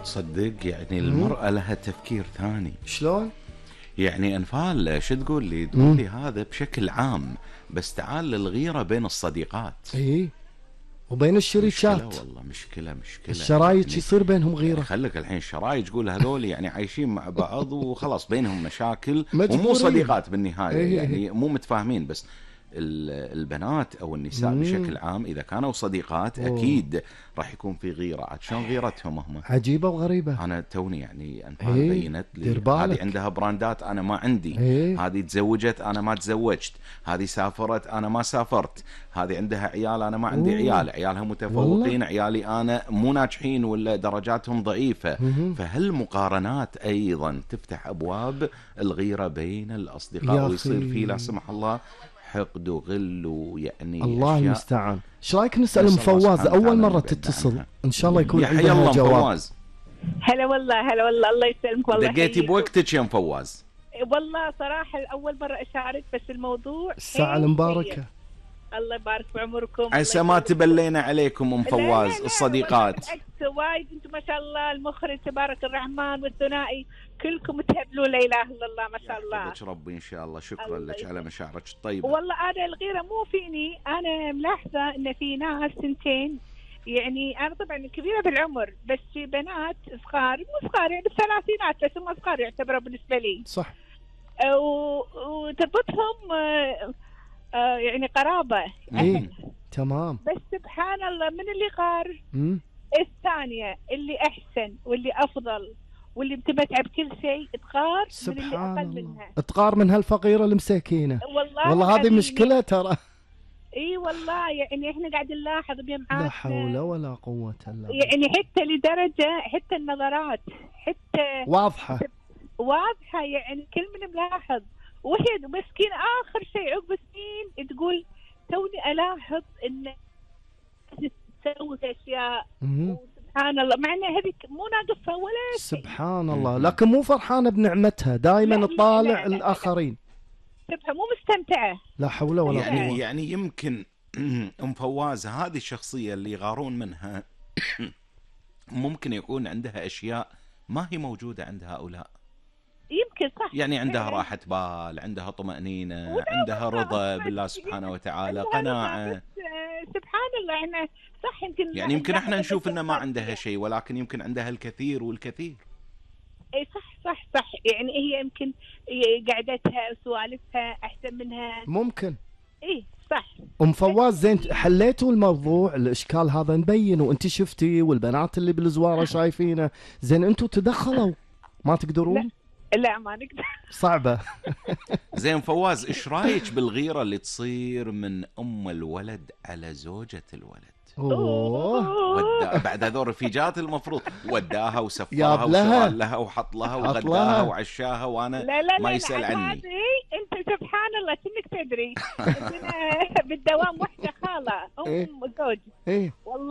تصدق يعني المرأة لها تفكير ثاني. شلون؟ يعني أنفال شو تقول لي؟ تقول لي هذا بشكل عام، بس تعال للغيرة بين الصديقات. اي، وبين الشريكات. مشكلة والله، مشكلة الشرايك يعني يصير بينهم غيرة. يعني خليك الحين الشرايك تقول هذول يعني عايشين مع بعض وخلاص بينهم مشاكل مجبورين. ومو صديقات بالنهاية. إيه. يعني مو متفاهمين. بس البنات او النساء بشكل عام اذا كانوا صديقات اكيد راح يكون في غيرة. عاد شلون غيرتهم هم؟ عجيبة وغريبة. انا توني يعني انفال بينت لي هذه عندها براندات انا ما عندي، هذه تزوجت انا ما تزوجت، هذه سافرت انا ما سافرت، هذه عندها عيال انا ما عندي عيال، عيالها متفوقين عيالي انا مو ناجحين ولا درجاتهم ضعيفة. فهالمقارنات ايضا تفتح ابواب الغيرة بين الاصدقاء ويصير في لا سمح الله حقد وغل ويعني الله أشياء. المستعان. ايش رايك نسال ام فواز؟ اول مره تتصل، ان شاء الله يكون عندها جواب. فواز. هلا والله الله يسلمك. والله دقيتي بوقتك يا ام فواز. والله صراحه اول مره اشارك، بس الموضوع الساعه المباركه. الله يبارك في عمركم. عسى ما تبلينا عليكم ام فواز. لا الصديقات وايد انتم ما شاء الله، المخرج تبارك الرحمن والثنائي كلكم تهبلوا لا اله الا الله ما شاء الله. يحفظك ربي ان شاء الله. شكرا لك على مشاعرك الطيبه. والله انا الغيره مو فيني، انا ملاحظه ان في ناس سنتين، يعني انا طبعا كبيره بالعمر بس في بنات صغار، مو صغار يعني بالثلاثينات بس هم صغار يعتبروا بالنسبه لي. صح. وتربطهم يعني قرابه. تمام. بس سبحان الله من اللي غار الثانيه اللي احسن واللي افضل واللي متمتعه بكل شيء تغار من اللي اقل منها. تغار من هالفقيره المساكينه. والله هذه مشكله ترى. اي والله يعني احنا قاعد نلاحظ بجمعاتنا لا حول ولا قوه الا بالله. يعني حتى لدرجه حتى النظرات حتى واضحه يعني كل من ملاحظ. وهي مسكين اخر شيء عقب سنين تقول توني الاحظ ان تسوي اشياء سبحان الله، مع انها هذيك مو ناقصها ولا شيء. سبحان الله، لكن مو فرحانه بنعمتها، دائما تطالع الاخرين. مو مستمتعه. لا حول ولا قوه. يعني يمكن ام فواز هذه الشخصيه اللي يغارون منها ممكن يكون عندها اشياء ما هي موجوده عند هؤلاء. يمكن صح. يعني عندها راحة بال، عندها طمأنينة، عندها رضا بالله سبحانه وتعالى، قناعة. سبحان الله احنا صح يمكن يعني يمكن احنا نشوف انه ما عندها شيء، ولكن يمكن عندها الكثير والكثير. اي صح يعني هي يمكن قعدتها وسوالفها احسن منها. ممكن. اي صح. ام فواز زين حليتوا الموضوع الاشكال هذا مبين وانت شفتي والبنات اللي بالزواره شايفينه، زين انتم تدخلوا ما تقدرون؟ لا ما نقدر. صعبة. زين فواز ايش رايك بالغيرة اللي تصير من ام الولد على زوجة الولد؟ بعد هذول رفيجات المفروض وداها وسفرها وشغل لها وحط لها وغداها وعشاها وانا لا ما يسأل عني. انت سبحان الله كأنك تدري بالدوام وحده خالة ام زوج. والله